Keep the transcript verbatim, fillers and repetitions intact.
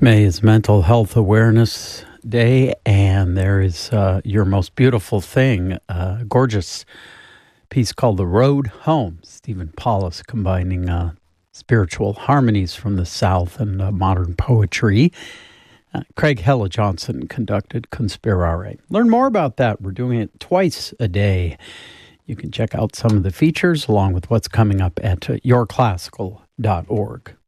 May is Mental Health Awareness Day, and there is uh, Your Most Beautiful Thing, a gorgeous piece called The Road Home. Stephen Paulus combining uh, spiritual harmonies from the South and uh, modern poetry. Uh, Craig Hella Johnson conducted Conspirare. Learn more about that. We're doing it twice a day. You can check out some of the features along with what's coming up at uh, your classical dot org.